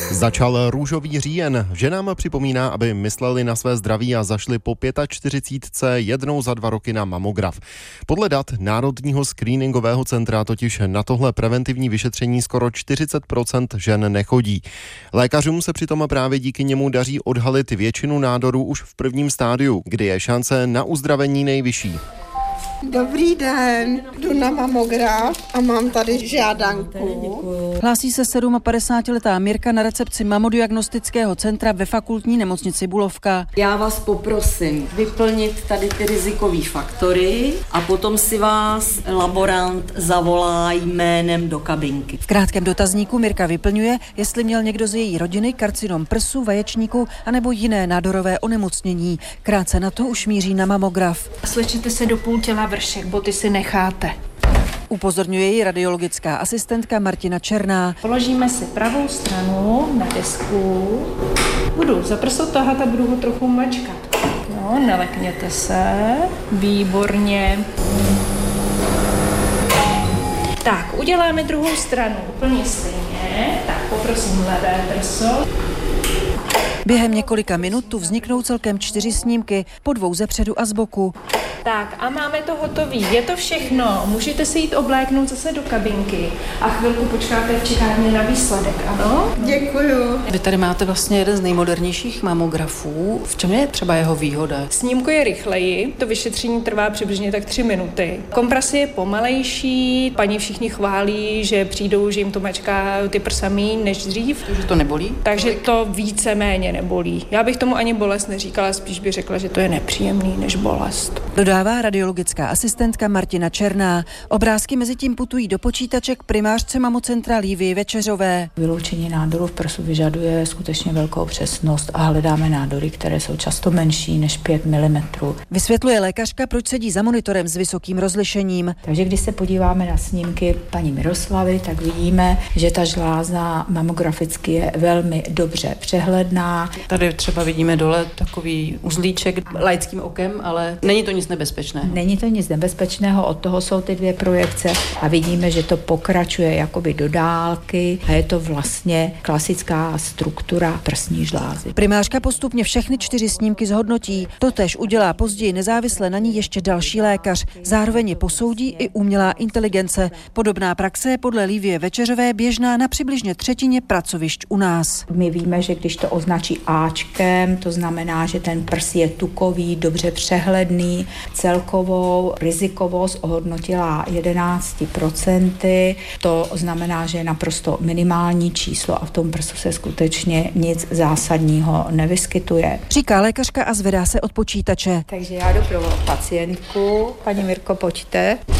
Začal růžový říjen. Ženám připomíná, aby mysleli na své zdraví a zašli po 45 jednou za 2 roky na mamograf. Podle dat Národního screeningového centra totiž na tohle preventivní vyšetření skoro 40% žen nechodí. Lékařům se přitom právě díky němu daří odhalit většinu nádorů už v prvním stádiu, kdy je šance na uzdravení nejvyšší. Dobrý den, jdu na mamograf a mám tady žádanku. Hlásí se 57letá Mirka na recepci mamodiagnostického centra ve fakultní nemocnici Bulovka. Já vás poprosím vyplnit tady ty rizikové faktory a potom si vás laborant zavolá jménem do kabinky. V krátkém dotazníku Mirka vyplňuje, jestli měl někdo z její rodiny karcinom prsu, vaječníku anebo jiné nádorové onemocnění. Krátce na to už míří na mamograf. Slečete se do půl těla vršek, boty si necháte. Upozorňuje ji radiologická asistentka Martina Černá. Položíme si pravou stranu na desku. Budu za prso tahat a budu ho trochu mačkat. No, nelekněte se. Výborně. Tak, uděláme druhou stranu úplně stejně. Tak, poprosím levé prso. Během několika minut tu vzniknou celkem 4 snímky, po 2 zepředu a zboku. Tak a máme to hotový. Je to všechno. Můžete si jít obléknout zase do kabinky a chvilku počkáte v čekárně na výsledek, ano? Děkuju. Vy tady máte vlastně jeden z nejmodernějších mamografů. V čem je třeba jeho výhoda? Snímku je rychleji, to vyšetření trvá přibližně tak 3 minuty. Kompres je pomalejší, paní všichni chválí, že přijdou, že jim to mačká ty prsa míň než dřív. Takže to nebolí? Takže to víceméně nebolí. Já bych tomu ani bolest neříkala, spíš bych řekla, že to je nepříjemný než bolest. Dodává radiologická asistentka Martina Černá. Obrázky mezitím putují do počítače k primářce mamocentra Lívii Večeřové. Vyloučení nádoru v prsu vyžaduje skutečně velkou přesnost a hledáme nádory, které jsou často menší než 5 mm. Vysvětluje lékařka, proč sedí za monitorem s vysokým rozlišením. Takže když se podíváme na snímky paní Miroslavy, tak vidíme, že ta žláza mamograficky je velmi dobře přehledná. Tady třeba vidíme dole takový uzlíček laickým okem, ale není to nic nebezpečného. Není to nic nebezpečného, od toho jsou ty 2 projekce a vidíme, že to pokračuje jakoby do dálky a je to vlastně klasická struktura prsní žlázy. Primářka postupně všechny 4 snímky zhodnotí. Totéž udělá později nezávisle na ní ještě další lékař. Zároveň je posoudí i umělá inteligence. Podobná praxe je podle Lívie Večeřové běžná na přibližně 1/3 pracovišť u nás. My víme, že když to označí Ačkem, to znamená, že ten prs je tukový, dobře přehledný. Celkovou rizikovost ohodnotila 11%. To znamená, že je naprosto minimální číslo a v tom prsu se skutečně nic zásadního nevyskytuje. Říká lékařka a zvedá se od počítače. Takže já jdu pro pacientku. Paní Mirko, pojďte.